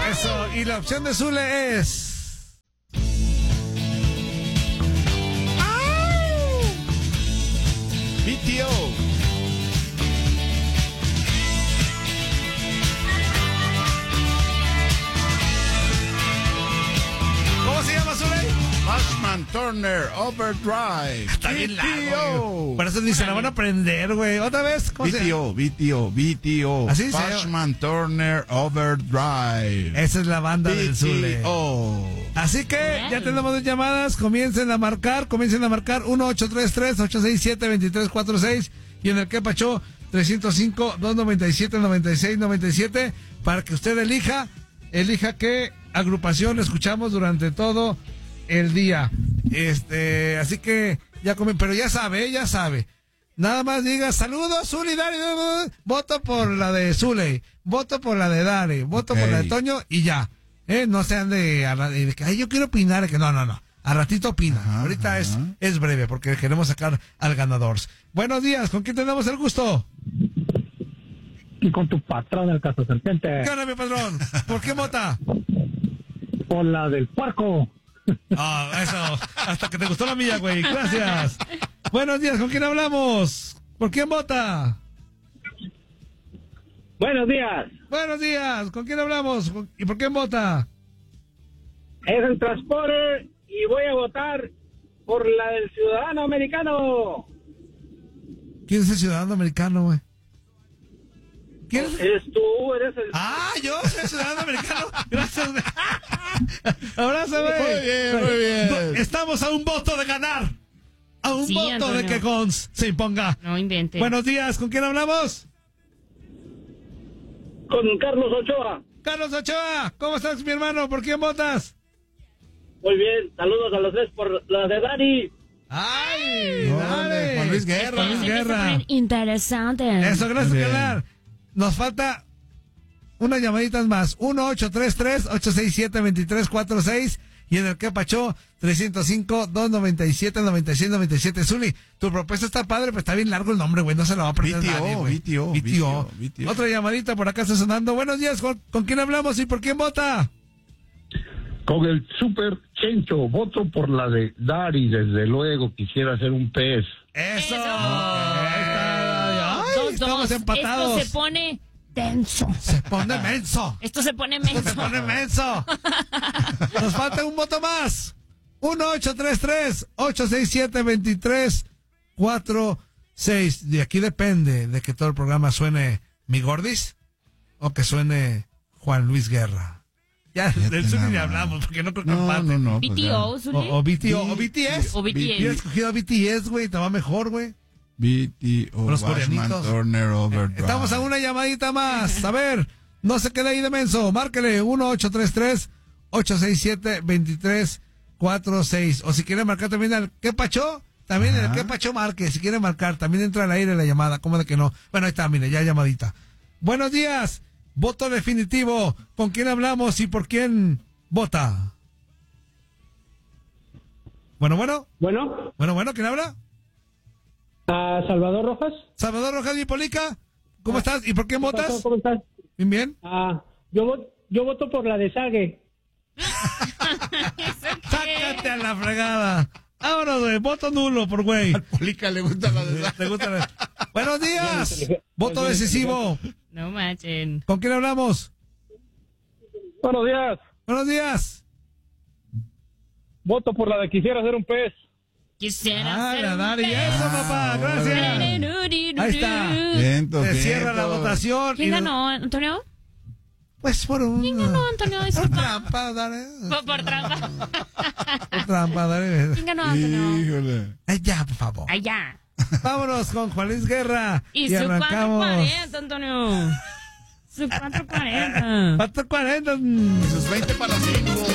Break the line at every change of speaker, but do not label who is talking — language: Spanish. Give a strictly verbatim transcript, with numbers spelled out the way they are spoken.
Eso, y la opción de Zule es...
B T O.
¿Cómo se llama, Zule?
Bashman Turner Overdrive.
Está bien largo. Por eso ni se la van a aprender, güey. ¿Otra vez? ¿Cómo se llama?
B T O, B T O.
Así se llama.
Bashman Turner Overdrive.
Esa es la banda
B T O.
del Zule. Así que ya tenemos dos llamadas. Comiencen a marcar, comiencen a marcar uno ocho tres tres, ocho seis siete, dos tres cuatro seis y en el que pachó trescientos cinco, doscientos noventa y siete, noventa y seis, noventa y siete para que usted elija, elija qué agrupación escuchamos durante todo el día. Este, así que ya comen, pero ya sabe, ya sabe. Nada más diga saludos, Zule y Dari, voto por la de Zule, voto por la de Dari, voto
Okay.
por la de Toño y ya. Eh, no sean de, de, de que ay, yo quiero opinar, que no, no, no. A ratito opina.
Ajá,
Ahorita
ajá.
es es breve porque queremos sacar al ganador. Buenos días, ¿con quién tenemos el gusto?
Y con tu patrón, el caso serpiente.
¿Qué onda, mi padrón? ¿Por qué vota?
Por la del puerco.
Ah, eso. Hasta que te gustó la mía, güey. Gracias. Buenos días, ¿con quién hablamos? ¿Por quién vota?
Buenos días.
Buenos días, ¿con quién hablamos? ¿Y por quién vota?
Es el Transporter y voy a votar por la del ciudadano americano.
¿Quién es el ciudadano americano, güey? ¿Quién es?
Eres tú, eres el...
Ah, yo soy el ciudadano americano. Gracias, güey. Abrazo, güey.
Muy bien, muy bien.
Estamos a un voto de ganar. A un
Sí,
voto
Antonio.
de que Gons se imponga.
No invente.
Buenos días, ¿con quién hablamos?
Con Carlos Ochoa.
Carlos Ochoa, ¿cómo estás, mi hermano? ¿Por quién votas?
Muy bien, saludos a los tres por la de Dani.
¡Ay!
Órale,
¡Dale!
Juan Luis Guerra.
Juan Luis
Se empieza a
Guerra.
poner interesante.
Eso, gracias,
Bien.
canal. Nos falta unas llamaditas más. uno ocho tres tres, ocho seis siete, dos tres cuatro seis y en el que pachó trescientos cinco, doscientos noventa y siete, noventa y seis, noventa y siete. Zuli, tu propuesta está padre, pero está bien largo el nombre, güey. No se lo va a aprender
B T O,
nadie, güey.
B T O,
B T O.
B T O.
Otra llamadita por acá está sonando. Buenos días, ¿con, con quién hablamos y por quién vota?
Con el super Chencho, voto por la de Dari, desde luego, quisiera hacer un pez.
¡Eso!
Eso.
Ahí está. Ay,
Dos,
estamos
dos.
empatados.
Esto se pone denso.
Se pone menso.
Esto se pone
Se
menso.
pone menso. Nos falta un voto más. uno ocho tres tres, ocho seis siete, dos tres cuatro seis. De aquí depende de que todo el programa suene Mi Gordis o que suene Juan Luis Guerra. Ya
Fíjate
del Zuli
nada
ni
más.
hablamos porque no creo que
No,
empate.
no, no. pues
B T
ya.
O, Zuli.
O, o B T O o B T S.
O B T S.
Hubiera escogido a B T S, güey, te va mejor, güey.
B T O,
Los
Bashman
coreanitos.
Turner Overdrive.
Estamos a una llamadita más. A ver, no se quede ahí de menso. Márquele uno ocho tres tres, ocho seis siete, dos tres cuatro seis. O si quiere marcar también al ¿qué pacho? También en el
Ajá.
¿qué pacho? Marque. Si quiere marcar, también entra al aire la llamada. ¿Cómo de que no? Bueno, ahí está, mire, ya llamadita. Buenos días. Voto definitivo. ¿Con quién hablamos y por quién vota? Bueno, bueno.
Bueno,
Bueno, bueno, ¿quién habla?
a Salvador Rojas.
Salvador Rojas y Polica. ¿Cómo estás? ¿Y por quién
¿Qué pasó?
votas?
¿Cómo estás?
Bien, bien.
Ah, yo, vo- yo voto por la de Sague.
Sácate a la fregada. Vámonos, güey. Voto nulo por güey.
Al Polica le gusta la de
¿Te gusta la- Buenos días.
Bien,
Voto
bien,
decisivo.
No manchen.
¿Con quién hablamos?
Buenos días.
Buenos días.
Voto por la de quisiera hacer un pez.
Quisiera
Ah,
ser
la
un
Dari.
pez.
Eso, papá. Gracias. Ahí está.
Viento,
Se cierra la
viento.
votación.
¿Quién
y-
ganó, Antonio?
Pues por un.
¿Quién ganó, Antonio?
Por
Disculpa.
trampa, Dari.
Por, por trampa.
Por trampa, Dari.
¿Quién ganó, Antonio?
Híjole.
Ay, ya, por favor.
Allá.
Vámonos con Juan Luis Guerra.
Y,
Y,
su
arrancamos.
cuatrocientos cuarenta, Antonio. Su cuatrocientos cuarenta.
cuatro cuarenta.
Sus veinte para las cinco.